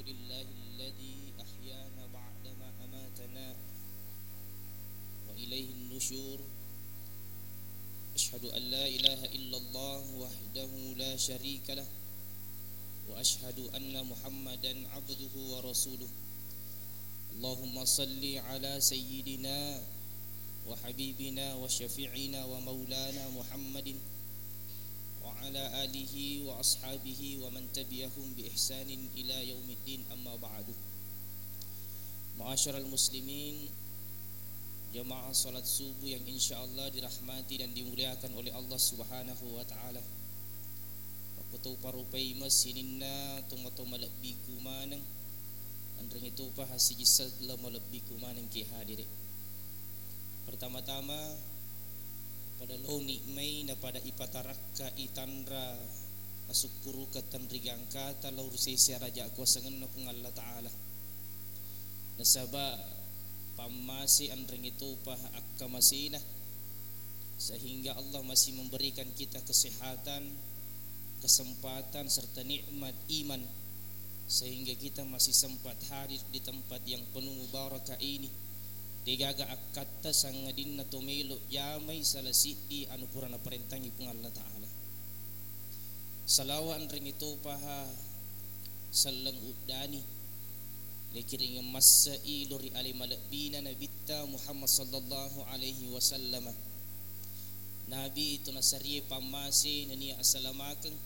لله الذي أحيانا بعدما أماتنا وإليه النشور. أشهد أن لا إله إلا الله وحده لا شريك له وأشهد أن محمدا عبده ورسوله. اللهم صل على سيدنا وحبيبنا وشفيعنا ومولانا محمد وعلى آله وأصحابه ومن تبعهم بإحسان إلى يوم الدين. أما بعد. Ma'asyiral muslimin, jamaah salat subuh yang insyaallah dirahmati dan dimuliakan oleh Allah Subhanahu wa taala. Paputu parupai masinina tuma-tuma lebih kumanang andring itu pa hasijisal lama lebih kumanang ki hadir. Pertama-tama pada lo nikmai na pada ipataraka itandra asukuru katandrigangka talaur sesi raja kuasa ngenna kung Allah taala nasaba pamasi andring itu pa akka masina sehingga Allah masih memberikan kita kesehatan, kesempatan serta nikmat iman sehingga kita masih sempat hadir di tempat yang penuh barakah ini. Digaga akatta sangadin na tumilo yamay salasidi anu purana perintangi pung Allah taala. Salawan ring itu paha sallang udani lekiring massa iluri alimalabina nabita Muhammad sallallahu alaihi wasallam. Nabi itu nasari pamasi nani assalamakan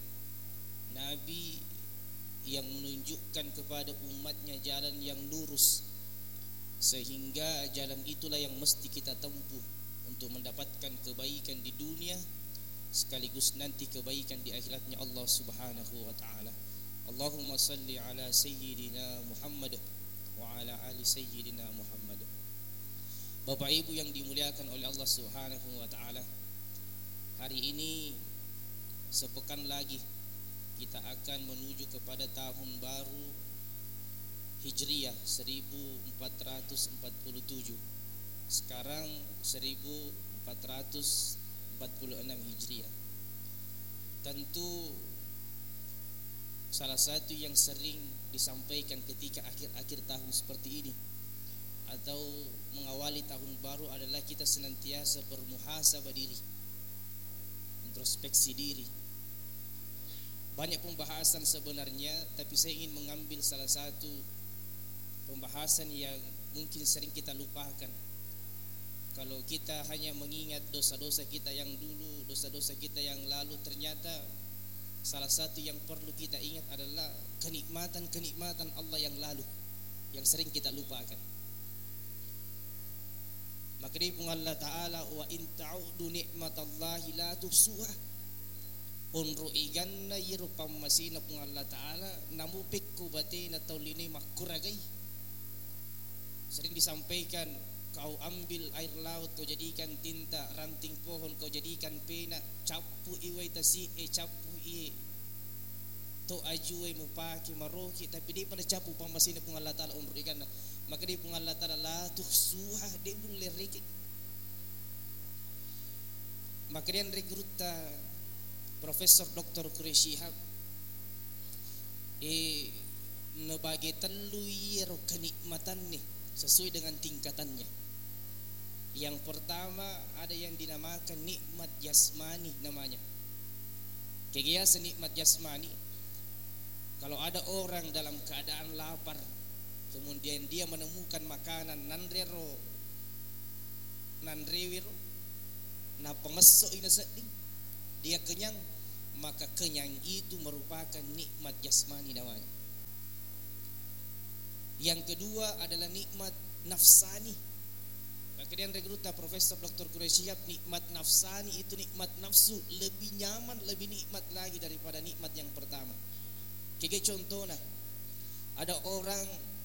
nabi yang menunjukkan kepada umatnya jalan yang lurus, sehingga jalan itulah yang mesti kita tempuh untuk mendapatkan kebaikan di dunia sekaligus nanti kebaikan di akhiratnya Allah Subhanahu wa taala. Allahumma salli ala sayyidina Muhammad wa ala ali sayyidina Muhammad. Bapak Ibu yang dimuliakan oleh Allah Subhanahu wa taala, hari ini sepekan lagi kita akan menuju kepada tahun baru Hijriyah 1447. Sekarang 1446 Hijriyah. Tentu salah satu yang sering disampaikan ketika akhir-akhir tahun seperti ini atau mengawali tahun baru adalah kita senantiasa bermuhasabah diri, introspeksi diri. Banyak pembahasan sebenarnya, tapi saya ingin mengambil salah satu pembahasan yang mungkin sering kita lupakan. Kalau kita hanya mengingat dosa-dosa kita yang dulu, dosa-dosa kita yang lalu, ternyata salah satu yang perlu kita ingat adalah kenikmatan-kenikmatan Allah yang lalu yang sering kita lupakan. Maka dia pun Allah Ta'ala wa in ta'udu ni'matallahi la tuhsuha. Unru iganna yirupam masina pun Allah Ta'ala namupik kubati na taulini makuragai. Sering disampaikan, kau ambil air laut, kau jadikan tinta, ranting pohon kau jadikan pena, capu iwai tasi capu i to ajuai mupaki maroki, tapi dia pada capu pamasina pun Allah Ta'ala unru iganna. Maka dia pun Allah Ta'ala la tuhsuha, dia boleh riki. Maka dia rekruta Profesor Dr. Quraisy Shihab nabagi teluyir kenikmatan nih sesuai dengan tingkatannya. Yang pertama ada yang dinamakan nikmat jasmani namanya. Kegiatan nikmat jasmani, kalau ada orang dalam keadaan lapar kemudian dia menemukan makanan nanrewiro na pengeso ina seding dia kenyang, maka kenyang itu merupakan nikmat jasmani namanya. Yang kedua adalah nikmat nafsani. Maka dia rekruta Profesor Dr. Quraisy Shihab, nikmat nafsani itu nikmat nafsu lebih nyaman, lebih nikmat lagi daripada nikmat yang pertama. Kayak contohnya ada orang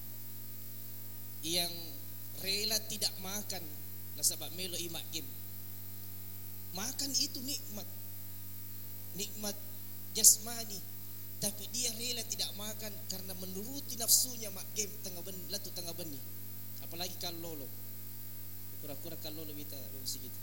yang rela tidak makan nasabab melo imak game. Makan itu nikmat jasmani, tapi dia rela tidak makan karena menuruti nafsunya mak game tengah benih. Apalagi kalau lolo, kura-kura kalau lolo kita rusi gitu.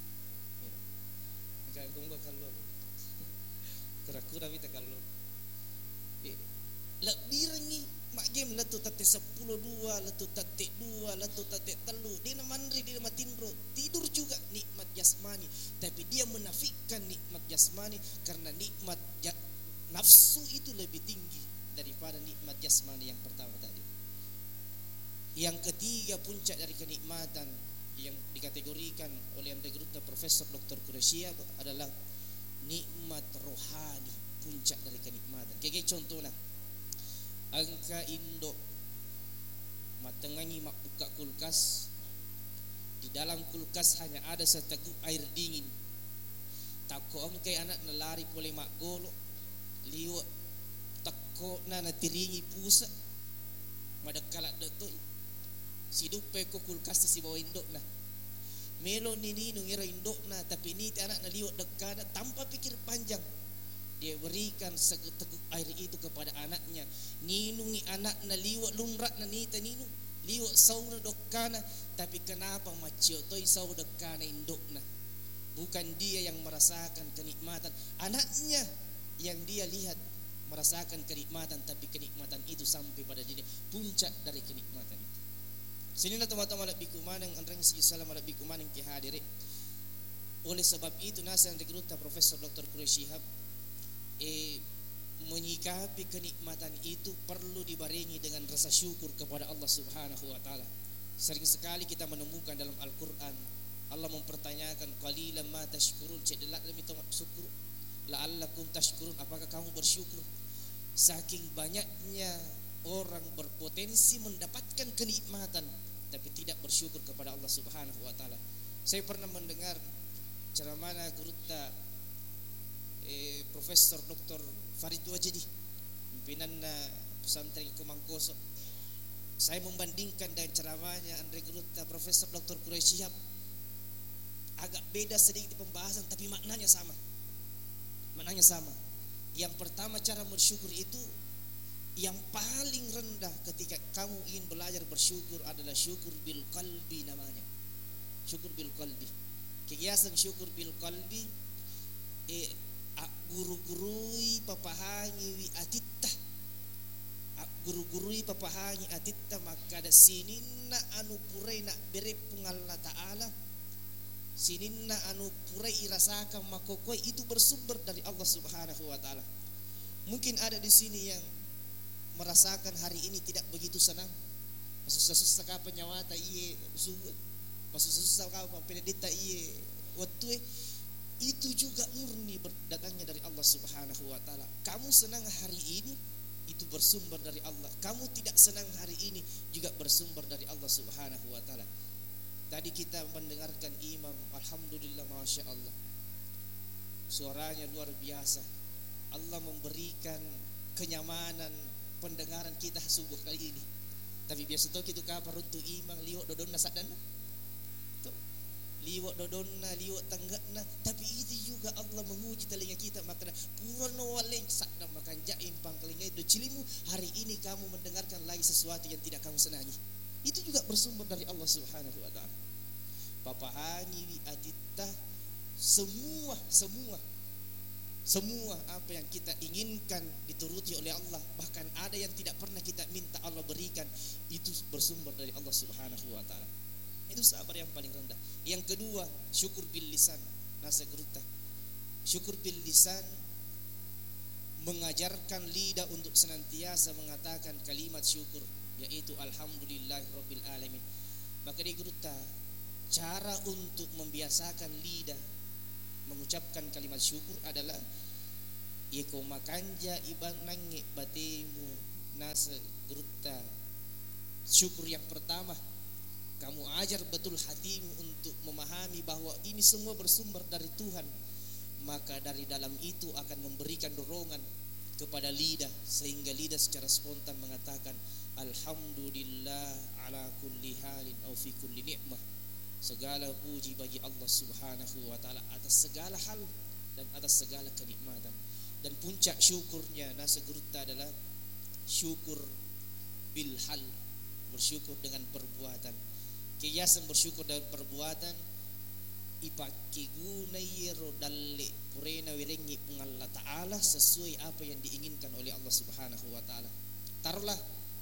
Maka gonggo kalau lolo, kura-kura kita kalau lolo. Lebih rengi mak game letu tate 10 2 letu tate 2 letu tate telu dia mandri dia matindro tidur juga nikmat jasmani, tapi dia menafikan nikmat jasmani karena nikmat nafsu itu lebih tinggi daripada nikmat jasmani yang pertama tadi. Yang ketiga puncak dari kenikmatan yang dikategorikan oleh Andre Gruta Profesor Dr. Quraisyah adalah nikmat rohani, puncak dari kenikmatan. Kayak contohnya angka Indo matengangi mak buka kulkas, di dalam kulkas hanya ada seteguk air dingin. Tako angkai anak nelari boleh mak golo liwat tako na tiringi pusa madakalat datoi sidup peko kulkas si bawa indok na melo nini nungira indok na, tapi ini anak na liwat dekana tanpa pikir panjang dia berikan seteguk air itu kepada anaknya. Ninungi anak na liwat lumrat na nita ninu liwat sauna dokana, tapi kenapa macio toy sau dekana indok na? Bukan dia yang merasakan kenikmatan, anaknya yang dia lihat merasakan kenikmatan, tapi kenikmatan itu sampai pada diri puncak dari kenikmatan itu. Sinilah teman-teman labiku manang anrang si salam labiku manang ki hadiri. Oleh sebab itu nasihat Rekruta Profesor Dr. Quraisyah menyikapi kenikmatan itu perlu dibarengi dengan rasa syukur kepada Allah Subhanahu wa taala. Sering sekali kita menemukan dalam Al-Qur'an Allah mempertanyakan qalilan ma tashkurun, cedelak demi syukur la'allakum tashkurun, apakah kamu bersyukur? Saking banyaknya orang berpotensi mendapatkan kenikmatan tapi tidak bersyukur kepada Allah Subhanahu wa taala. Saya pernah mendengar ceramah Guruta Profesor Dr. Farid Wajidi, pimpinan pesantren Kumangkoso. Saya membandingkan dengan ceramahnya Andre Guruta Profesor Dr. Quraisyah, agak beda sedikit pembahasan tapi maknanya sama. Maknanya sama. Yang pertama, cara bersyukur itu yang paling rendah ketika kamu ingin belajar bersyukur adalah syukur bil qalbi namanya. Syukur bil qalbi. Kiasan syukur bil qalbi guru-gurui papahangi wi atitta. Guru-gurui papahangi atitta maka ada sininna anu purai nak bere pungalna ta'ala. Sininna anu purai irasakan makokoi itu bersumber dari Allah Subhanahu wa taala. Mungkin ada di sini yang merasakan hari ini tidak begitu senang. Susah-susah ka penyawata iye subuh. Susah-susah ka penedita iye waktu itu juga murni datangnya dari Allah Subhanahu wa taala. Kamu senang hari ini itu bersumber dari Allah. Kamu tidak senang hari ini juga bersumber dari Allah Subhanahu wa taala. Tadi kita mendengarkan imam, alhamdulillah, masya Allah, suaranya luar biasa. Allah memberikan kenyamanan pendengaran kita subuh kali ini. Tapi biasa tu kita kabar untuk imam liwat dodon nasadana, liwat dodonna liwat tanggana, tapi itu juga Allah menguji telinga kita. Maka purno waleng sadam makan jaim pangkelinga itu cilimu, hari ini kamu mendengarkan lagi sesuatu yang tidak kamu senangi. Itu juga bersumber dari Allah Subhanahu wa taala. Papahani wi adita, semua apa yang kita inginkan dituruti oleh Allah, bahkan ada yang tidak pernah kita minta Allah berikan, itu bersumber dari Allah Subhanahu wa taala. Itu sabar yang paling rendah. Yang kedua, syukur bil lisan. Nasihat Guruta, syukur bil lisan mengajarkan lidah untuk senantiasa mengatakan kalimat syukur, yaitu alhamdulillahirabbil alamin. Maka di Guruta, cara untuk membiasakan lidah mengucapkan kalimat syukur adalah iko makanja iban nangi batemu. Nasihat Guruta, syukur yang pertama, kamu ajar betul hatimu untuk memahami bahwa ini semua bersumber dari Tuhan. Maka dari dalam itu akan memberikan dorongan kepada lidah, sehingga lidah secara spontan mengatakan alhamdulillah ala kulli halin au fi kulli ni'mah. Segala puji bagi Allah Subhanahu wa taala atas segala hal dan atas segala kenikmatan. Dan puncak syukurnya nasihat Guruta adalah syukur bil hal, bersyukur dengan perbuatan. Kiasan bersyukur dengan perbuatan ipake gunai rodalle purena wirengi pengallah ta'ala sesuai apa yang diinginkan oleh Allah Subhanahu wa ta'ala. Taruhlah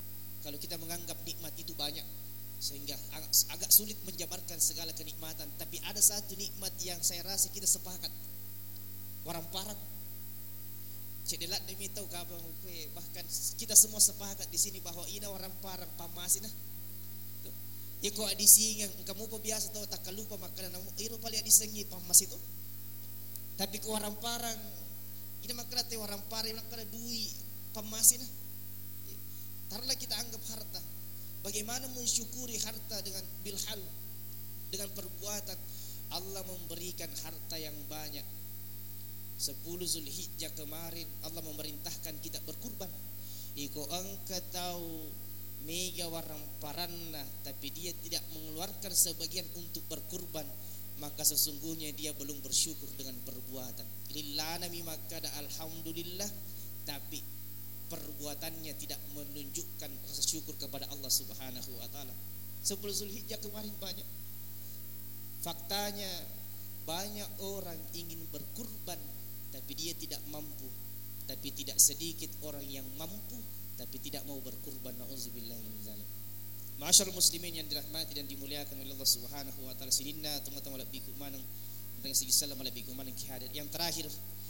Kalau kita menganggap nikmat itu banyak, sehingga agak sulit menjabarkan segala kenikmatan. Tapi ada satu nikmat yang saya rasa kita sepakat, orang parang. Cedelat demi tahu kabang, bahkan kita semua sepakat di sini bahwa ini orang parang pamasin. Ya kau di sini kamu apa biasa tahu tak lupa makanan iro paling di sengi pamas itu. Tapi kau orang parang ini makanan teh orang parang makanan duit pamasin. Taruhlah kita anggap harta. Bagaimana mensyukuri harta dengan bilhal, dengan perbuatan. Allah memberikan harta yang banyak. 10 Zulhijjah kemarin Allah memerintahkan kita berkurban. Iko engkau tahu mega warang paranna, tapi dia tidak mengeluarkan sebagian untuk berkurban, maka sesungguhnya dia belum bersyukur dengan perbuatan. Lillana maka ada alhamdulillah, tapi perbuatannya tidak menunjukkan rasa syukur kepada Allah Subhanahu wa taala. 10 Zulhijjah kemarin banyak. Faktanya banyak orang ingin berkurban tapi dia tidak mampu. Tapi tidak sedikit orang yang mampu tapi tidak mau berkurban. Nauzubillahi min dzalik. Ma'asyiral muslimin yang dirahmati dan dimuliakan oleh Allah Subhanahu wa taala, sidinna tunggu-tunggu lebih kumanang dengan segi salam lebih kumanang kihadir. Yang terakhir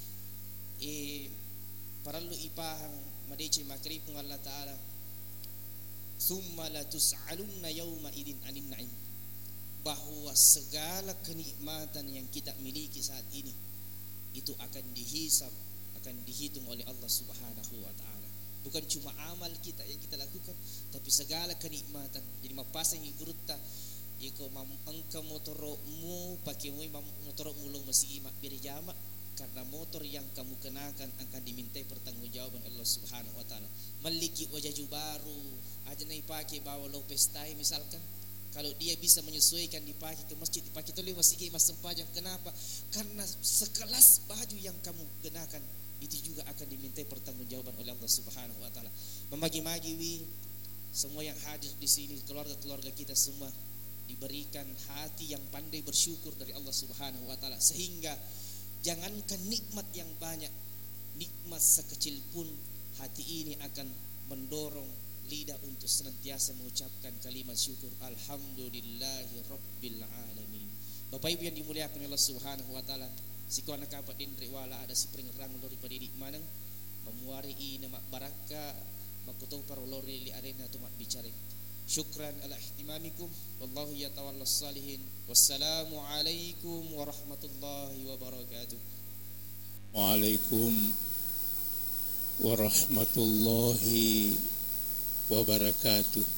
parallu ipahang madeci makripung Allah taala, summa la tus'alunna yawma idin anin na'im, bahwa segala kenikmatan yang kita miliki saat ini itu akan dihisab, akan dihitung oleh Allah Subhanahu wa taala. Bukan cuma amal kita yang kita lakukan, tapi segala kenikmatan. Jadi mapasang igurutta iko angka motormu pakai motor mulung masih imak birjama, karena motor yang kamu kenakan akan dimintai pertanggungjawaban Allah Subhanahu wa taala. Memiliki wajah baru aja naik pakai bawa lo pestai misalkan, kalau dia bisa menyesuaikan dipakai ke masjid, dipakai tuli masih mas sempajang. Kenapa? Karena sekelas baju yang kamu kenakan itu juga akan dimintai pertanggungjawaban oleh Allah Subhanahu wa taala. Membagi-bagi semua yang hadir di sini, keluarga-keluarga kita semua diberikan hati yang pandai bersyukur dari Allah Subhanahu wa taala, sehingga jangankan nikmat yang banyak, nikmat sekecil pun hati ini akan mendorong lidah untuk senantiasa mengucapkan kalimat syukur. Alhamdulillahi Rabbil Alamin. Bapak Ibu yang dimuliakan Allah Subhanahu wa taala, sikuana kapat dindri wala ada si peringrang lori padidik manang memuari ina mak baraka makutu parolori li arena tumak bicara. Syukran ala ihtimamikum, wallahu yatawallas salihin. Wassalamu alaikum warahmatullahi wabarakatuh. Waalaikum warahmatullahi wabarakatuh.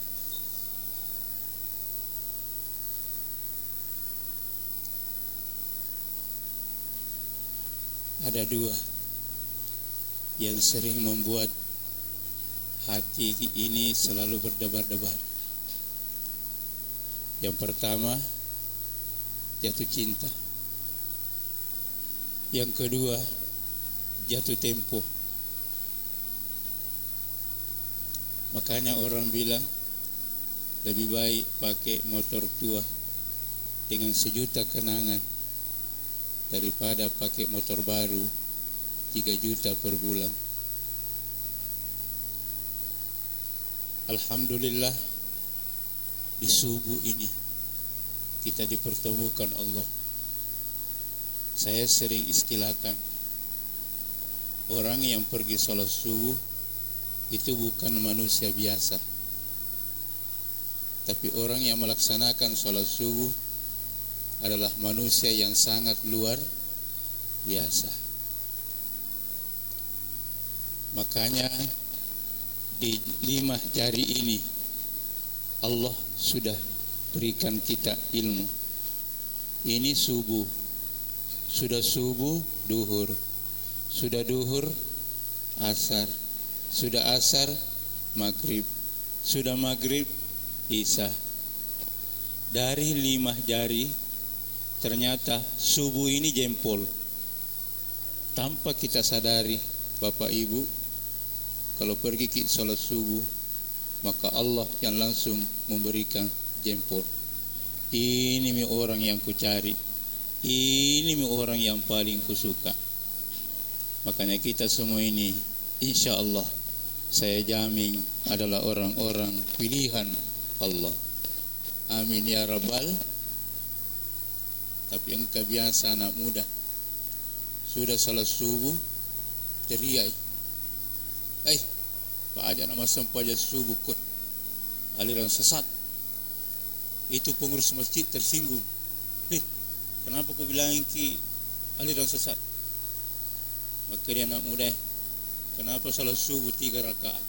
Ada dua yang sering membuat hati ini selalu berdebar-debar. Yang pertama, jatuh cinta. Yang kedua, jatuh tempo. Makanya orang bilang lebih baik pakai motor tua dengan 1 juta kenangan daripada pakai motor baru 3 juta per bulan. Alhamdulillah, di subuh ini kita dipertemukan Allah. Saya sering istilahkan, orang yang pergi sholat subuh itu bukan manusia biasa, tapi orang yang melaksanakan sholat subuh adalah manusia yang sangat luar biasa. Makanya di 5 jari ini Allah sudah berikan kita ilmu. Ini subuh, sudah subuh duhur, sudah duhur asar, sudah asar maghrib, sudah maghrib isya. Dari 5 jari ternyata subuh ini jempol. Tanpa kita sadari, Bapak Ibu, kalau pergi ke sholat subuh, maka Allah yang langsung memberikan jempol. Ini mi orang yang kucari, ini mi orang yang paling kusuka. Makanya kita semua ini insya Allah saya jamin adalah orang-orang pilihan Allah. Amin ya Rabbal. Tapi engkau biasa anak muda, sudah salat subuh teriak, Pak aja nama sampah subuh kot aliran sesat. Itu pengurus masjid tersinggung. Kenapa kau bilang ki aliran sesat? Maka dia anak muda, kenapa salat subuh 3 rakaat?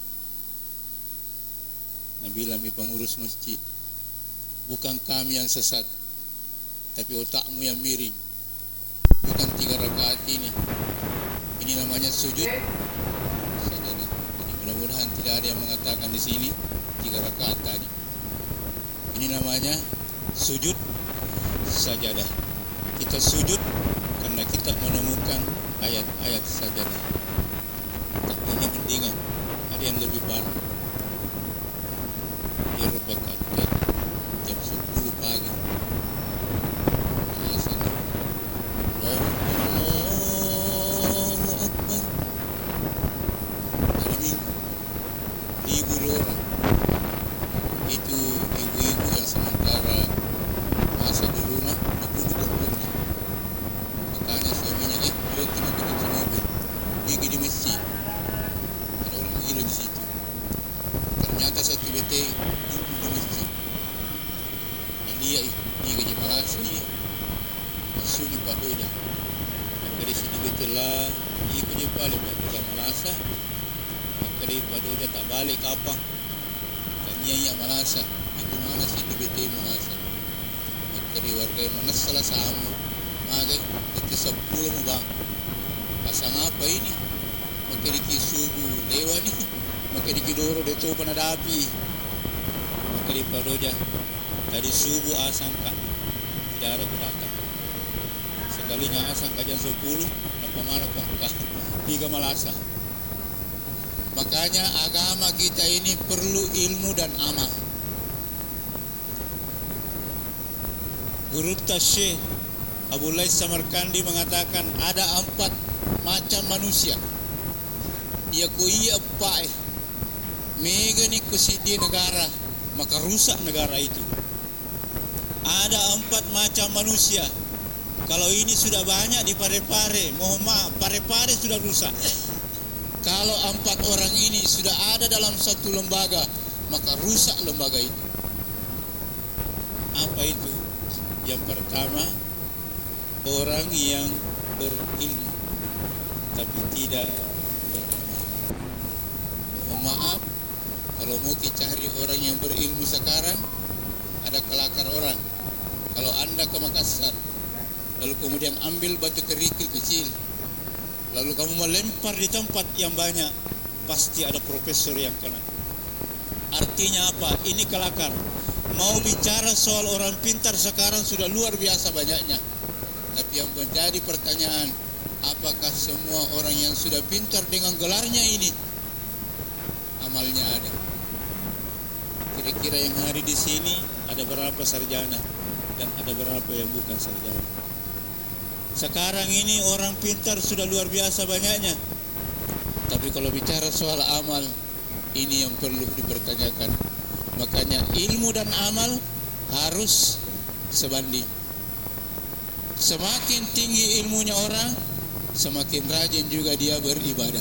Nabilah mi pengurus masjid, bukan kami yang sesat, tapi otakmu yang miring. Bukan 3 rakaat ini namanya sujud sajadah. Jadi mudah-mudahan tidak ada yang mengatakan di sini 3 rakaat tadi. Ini namanya sujud sajadah. Kita sujud karena kita menemukan ayat-ayat sajadah. Tapi ini mendingan, ada yang lebih parah. Dia rakaat jam 10 pagi. Allahu Akbar. Hari Minggu, libur orang. Itu ibu-ibu yang sementara masa di rumah duduk berkumpul. Makanya suaminya, yuk kita ke mobil, pergi di masjid. Ada orang gila di situ. Ternyata satu BT duduk di masjid. Dan dia gaji Malaysia dia. Masuk di Pak Doda. Maka di sini BT lah, dia kerja balik ke Malaysia. Maka di Pak Doda tak balik kapan? Iya Malasa, itu mana sih di BT Malasa? Maka di warga yang mana salah sama, maka itu 10 mu bang. Pasang apa ini? Maka di Kisubu Dewa nih, maka di Kidoro itu pada api. Maka di Padoja tadi subuh asangka tidak ada datang. Sekalinya asangka jam 10, kenapa mana kok tiga Malasa? Makanya agama kita ini perlu ilmu dan amal. Guru Syekh Abu Lais Samarkandi mengatakan ada 4 macam manusia. Ia kuiya pae mega ni kusidi negara, maka rusak negara itu. Ada 4 macam manusia. Kalau ini sudah banyak di Parepare, mohon maaf, Parepare sudah rusak. Kalau 4 orang ini sudah ada dalam satu lembaga, maka rusak lembaga itu. Apa itu? Yang pertama, orang yang berilmu tapi tidak beramal. Mohon maaf, kalau mau cari orang yang berilmu sekarang, ada kelakar orang. Kalau Anda ke Makassar, lalu kemudian ambil batu kerikil kecil, lalu kamu melempar di tempat yang banyak, pasti ada profesor yang kena. Artinya apa? Ini kelakar. Mau bicara soal orang pintar sekarang sudah luar biasa banyaknya. Tapi yang menjadi pertanyaan, apakah semua orang yang sudah pintar dengan gelarnya ini amalnya ada? Kira-kira yang hari di sini ada berapa sarjana dan ada berapa yang bukan sarjana? Sekarang ini orang pintar sudah luar biasa banyaknya. Tapi kalau bicara soal amal, ini yang perlu dipertanyakan. Makanya ilmu dan amal harus sebanding. Semakin tinggi ilmunya orang, semakin rajin juga dia beribadah.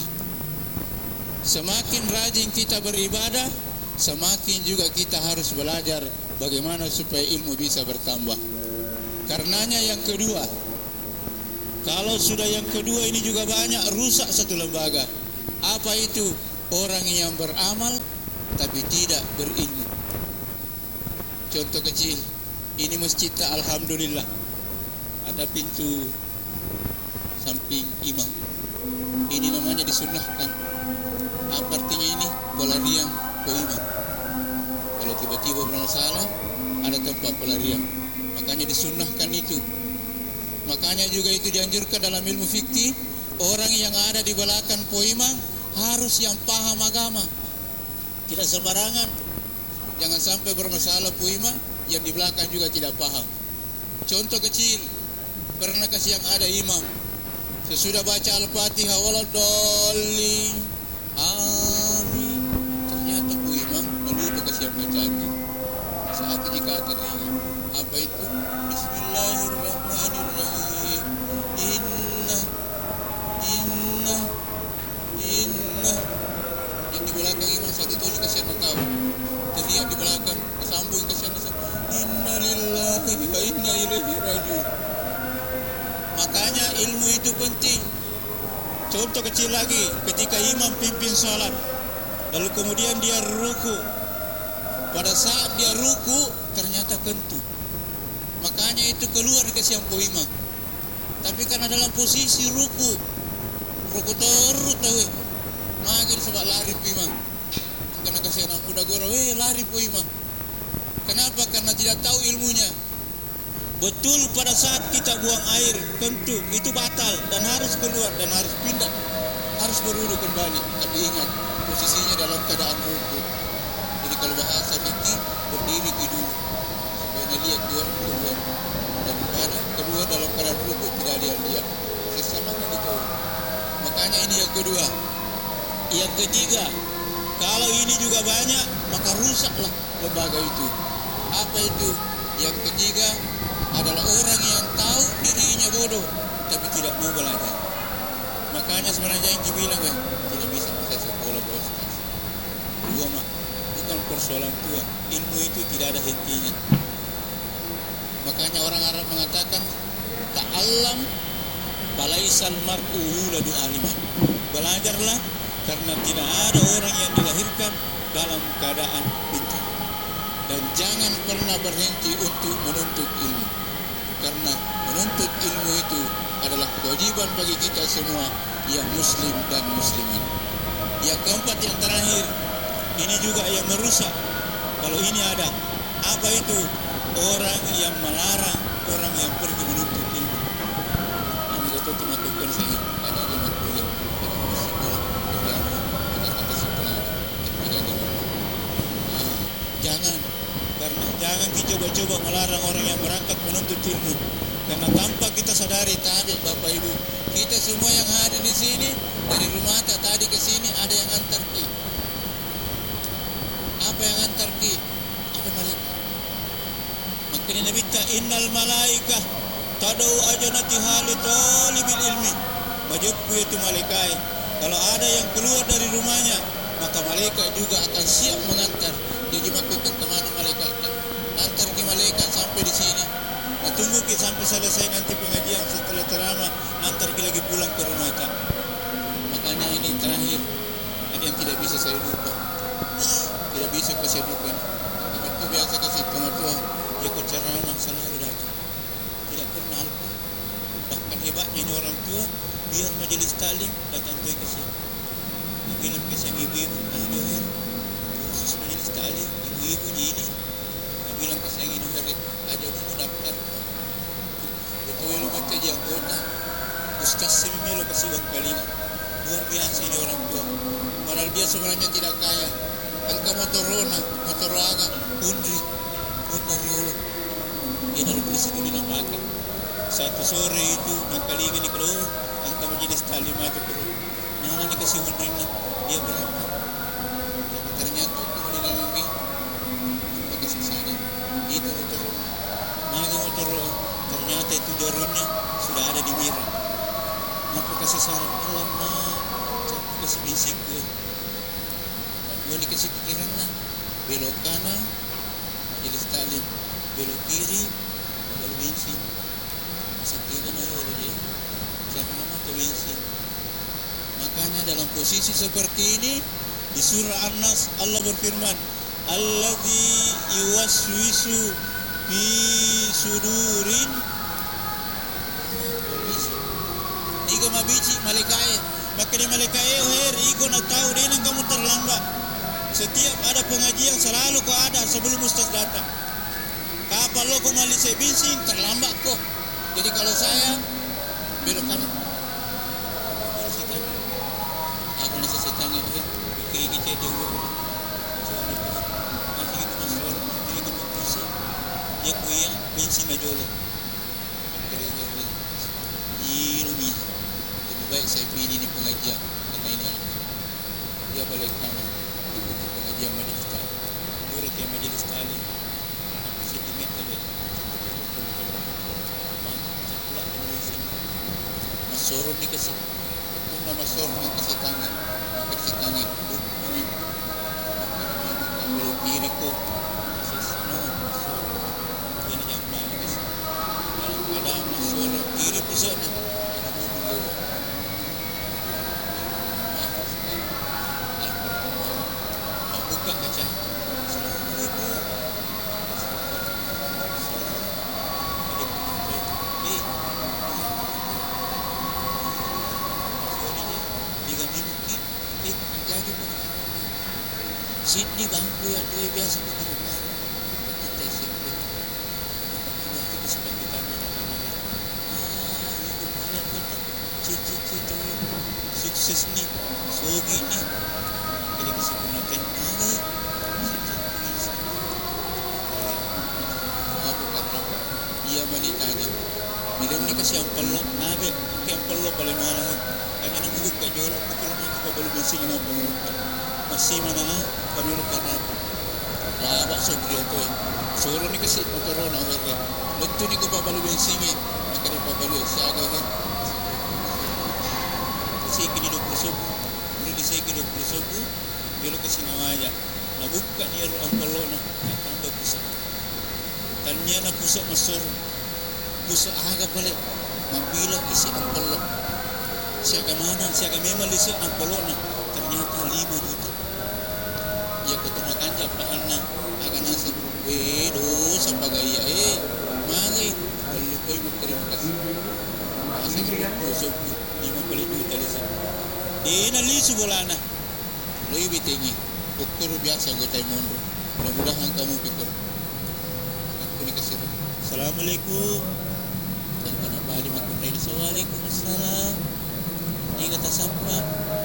Semakin rajin kita beribadah, semakin juga kita harus belajar bagaimana supaya ilmu bisa bertambah. Karenanya yang kedua, kalau sudah yang kedua ini juga banyak rusak satu lembaga. Apa itu? Orang yang beramal tapi tidak berilmu. Contoh kecil, ini masjid alhamdulillah ada pintu samping imam. Ini namanya disunnahkan. Apa artinya ini? Pelarian ke imam. Kalau tiba-tiba bermasalah, ada tempat pelarian. Makanya disunnahkan itu. Makanya juga itu dianjurkan dalam ilmu fikih, orang yang ada di belakang poimang harus yang paham agama. Tidak sembarangan. Jangan sampai bermasalah poimang yang di belakang juga tidak paham. Contoh kecil, pernah kasih yang ada imam sesudah baca Al-Fatihah waladhdallin, pendekatan ini. Apa itu? Bismillahirrahmanirrahim. Inna. Yang di belakang imam satu itu kasihan tahu. Teriak di belakang, kesambung kasihan. Inna lillahi wa inna ilaihi rajiun. Makanya ilmu itu penting. Contoh kecil lagi, ketika imam pimpin salat, lalu kemudian dia ruku. Pada saat dia ruku, ternyata kentut. Makanya itu keluar dikasih ampo imam. Tapi karena dalam posisi ruku terus tahu. Makin sebab lari imam. Karena kasihan ampo dagora, lari po imam. Kenapa? Karena tidak tahu ilmunya. Betul pada saat kita buang air, kentut itu batal dan harus keluar dan harus pindah, harus berwudu kembali. Tapi ingat, posisinya dalam keadaan ruku. Jadi kalau bahasa fikih berdiri dulu supaya lihat keluar. Daripada kedua dalam keadaan ruku tidak dia lihat. Sama kan itu. Makanya ini yang kedua. Yang ketiga, kalau ini juga banyak, maka rusaklah lembaga itu. Apa itu? Yang ketiga adalah orang yang tahu dirinya bodoh tapi tidak mau belajar. Makanya sebenarnya yang dibilang tidak bisa saya sekolah bos. Dua mak, bukan persoalan tua. Ilmu itu tidak ada hentinya. Makanya orang Arab mengatakan ta'allam balaisal mar'u yuladu aliman. Belajarlah karena tidak ada orang yang dilahirkan dalam keadaan pintar. Dan jangan pernah berhenti untuk menuntut ilmu. Karena menuntut ilmu itu adalah kewajiban bagi kita semua yang muslim dan muslimat. Yang keempat, yang terakhir, ini juga yang merusak. Kalau ini ada, apa itu? Orang yang melarang orang yang pergi menuntut ilmu. Ini betul melakukan saya. Ada di kuliah, jangan. Karena jangan kita coba-coba melarang orang yang berangkat menuntut ilmu. Karena tanpa kita sadari tadi Bapak Ibu, kita semua yang hadir di sini dari rumah tadi ke sini ada yang antar ki. Apa yang antar ki? Ada malaikat. Makanya Nabi innal malaikah tadau ajanati hali talibil ilmi. Majukku itu malaikat. Kalau ada yang keluar dari rumahnya, maka malaikat juga akan siap mengantar. Jadi makukan kemana malaikat? Antar ke malaikat sampai di sini. Nah, tunggu kita sampai selesai nanti pengajian. Setelah ceramah, antar kita lagi pulang ke rumah tak. Makanya ini terakhir. Ada yang tidak bisa saya lupa. Tidak bisa saya lupa. Itu biasa kasih pengatua. Dia ke ceramah selalu datang. Tidak pernah lupa. Bahkan hebatnya ini orang tua, biar majelis taklim datang tuh ke sini. Bilang ke sini ibu-ibu, ada khusus majelis taklim, ibu-ibu di ini. Bilang ke saya ini ada mau daftar. Betul lu baca dia anggota. Ustaz Simelo kasih uang kalinya. Luar biasa ini orang tua. Padahal dia sebenarnya tidak kaya. Angka motor agak undri. Dari Allah. Dia dari polisi itu dinampakan. Satu sore itu kali ini keluar. Angka majelis taklim itu keluar. Nah, ini kasih undrinya. Dia berangkat. Ternyata kemudian lagi pakai sana. Itu motor ternyata itu jarumnya sudah ada di Mira. Maka kasih saran Allah kasih bisik gue dikasih pikiran belok kanan majelis taklim, belok kiri belok bensin sekian dia sama ke bensin. Makanya dalam posisi seperti ini di surah An-Nas Allah berfirman, alladzi yuwaswisu fi sudurin igo mabici malaikat. Maka di malaikat igo nak tahu dia nang kamu terlambat. Setiap ada pengajian selalu kau ada sebelum ustaz datang. Kapan lo kau mali saya bising terlambat kok. Jadi kalau saya belok kanan. Aku nasi setang itu kiri kiri dulu. Nanti kita masuk kiri ke pusat. Dia kuya bensin aja lo. Ini lebih baik saya pilih di pengajian karena ini dia balik kanan pengajian majelis taklim. Urut yang majelis taklim. Sorong ni kasi. Kung nama sorong ni kasi tangan. Kasi tangan. Kalau kiri ko. Kasi sorong. Yan yang balik kasi. Kalau ada sorong kiri pusat na. Buka kaca. Sini bangku yang dua biasa bukan rumah. Kita SMP. Jadi kesepak kita ni. Itu kalian betul. Cici sukses ni, sogi ni. Jadi kesepak naten. Apa kata? Ia menikahnya. Bila ni kasi ang palo, nabi, ang palo paling mahal. Kanya nang buka jual, kalau nanti kau boleh besi ni apa? Masih mana kami lupa apa? Laba sobrio ko eh. Solo ni kasi motor na over. Betul ni ko pa balu bensin ni. Nakari pa balu sa aga kan. Kasi kini 20 subu. Ni di kini 20 subu. Bilo kasi namaya. Nabuka ni ang palo na tambah pusa. Tanya na pusa masor. Pusa aga balik. Mabilang isi ang palo. Siya mana, siya memang lisi ang palo na. Ternyata 5 juta. Ya ketumakan japahan na akan nasib sampai gaya mari kalau kau mau terima kasih masa kita kusuk 50 juta lisa dia lisu bolana lebih tinggi ukur biasa gue tay mundur mudah-mudahan kamu pikir aku dikasih assalamualaikum dan kana bali makunai waalaikumsalam ni kata siapa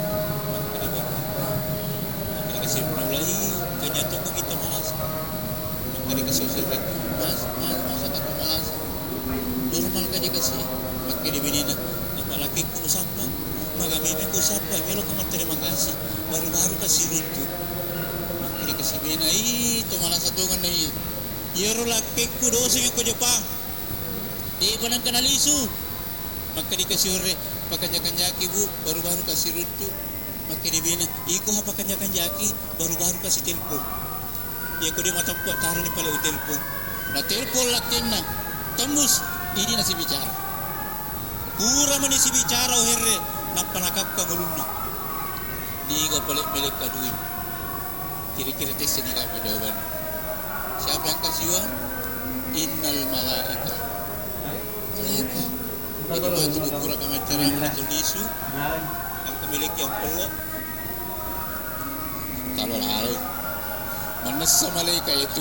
kasi mulai kanya toko kita malas. Kali kasi surat mas tak malas. Normal kaya kasi makili binina napalaki ko usapa. Magamit ko usapa, melo ko terima kasih. Baru-baru kasi runtu. Makili kasi binina to malas atungan na iya. Yero laki ko do sing ko Jepang. Di banang kanalisu. Makili kasi ore pakanya-kanyaki bu baru-baru kasi runtu. Makin dibina, iko apa kanjaki baru-baru kasih telepon. Dia ko di mata ko taruh ni pala telepon. Na telepon lakin na tembus ini nasi bicara. Pura man si bicara o herre napanakap ka ngulunna. Ni ga pala milik kaduin. Kira-kira tes ni ka pa jawaban. Siapa yang kasihan? Innal malaika. Malaika. Ini matu pura kamacara tulisu. Pemilik yang perlu kalau lalu manasa malaikat itu.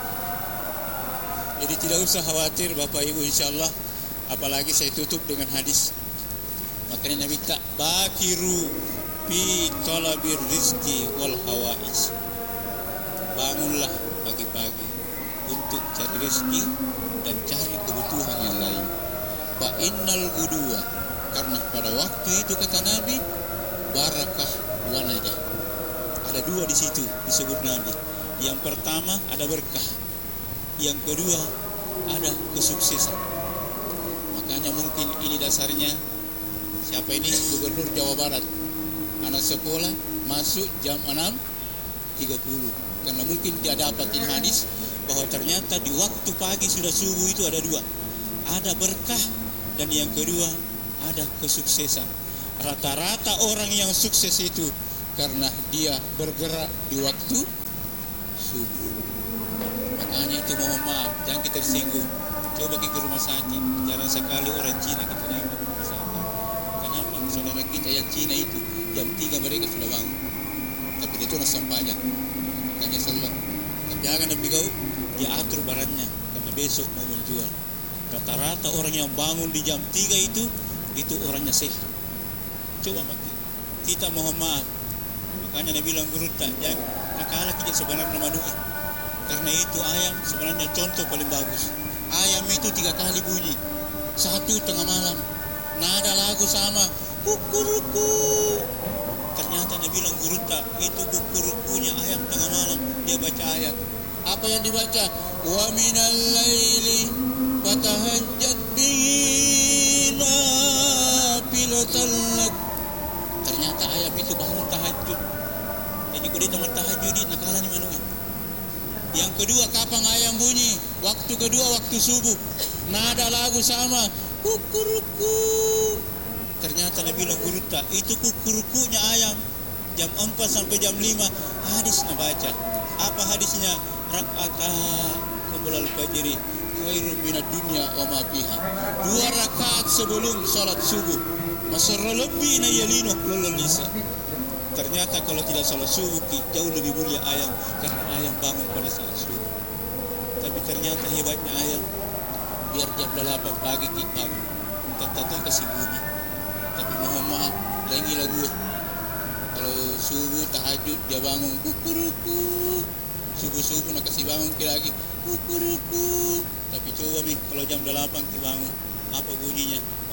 Jadi tidak usah khawatir Bapak Ibu, insyaallah. Apalagi saya tutup dengan hadis. Makanya Nabi tak bakiru fi talabir rizki wal hawais. Bangunlah pagi-pagi untuk cari rezeki dan cari kebutuhan yang lain. Fa innal gudwa, karena pada waktu itu kata Nabi barakah wa najah. Ada 2 di situ disebut Nabi. Yang pertama ada berkah. Yang kedua ada kesuksesan. Makanya mungkin ini dasarnya siapa ini Gubernur Jawa Barat. Anak sekolah masuk jam 6.30. Karena mungkin dia dapatin hadis bahwa ternyata di waktu pagi sudah subuh itu ada 2. Ada berkah dan yang kedua ada kesuksesan. Rata-rata orang yang sukses itu karena dia bergerak di waktu subuh. Makanya itu mohon maaf, jangan kita tersinggung. Coba ke rumah sakit, jarang sekali orang Cina kita naik ke rumah sakit. Kenapa? Saudara kita yang Cina itu jam 3 mereka sudah bangun. Tapi itu nasampanya. Makanya salah. Tapi jangan nabi kau, dia atur barangnya karena besok mau menjual. Rata-rata orang yang bangun di jam 3 itu orangnya sehat. Coba kita mohon maaf. Makanya Nabi bilang guru tak jangan nakala kita sebenarnya manusia. Karena itu ayam sebenarnya contoh paling bagus. Ayam itu 3 kali bunyi. 1 tengah malam. Nada lagu sama. Kukuruku. Ternyata Nabi bilang guru tak itu kukurukunya ayam tengah malam. Dia baca ayat. Apa yang dibaca? Wa minal laili fatahajjat bihi nafilatan kafaratan. Ternyata ayam itu bangun tahajud. Jadi kudu tengah tahajud di nakalan ni manusia. Yang kedua, kapan ayam bunyi? Waktu kedua, waktu subuh. Nada lagu sama, kukuruku. Ternyata Nabi bilang guru tak, itu kukurukunya ayam. Jam 4 sampai jam 5 hadis nak baca. Apa hadisnya? Rak'ata qabla al-fajri khairun minad dunya wa ma fiha. 2 rakaat sebelum salat subuh. Masarra lebih na yalinu lulul nisa. Ternyata kalau tidak salat subuh jauh lebih mulia ayam, karena ayam bangun pada saat subuh. Tapi ternyata hebatnya ayam, biar jam 8 pagi kita bangun, tetap kasih bunyi. Tapi mohon maaf, lagi lagu. Kalau subuh tahajud dia bangun kukuruku. Subuh nak kasih bangun lagi kukuruku. Tapi coba nih kalau jam 8 kita bangun, apa bunyinya?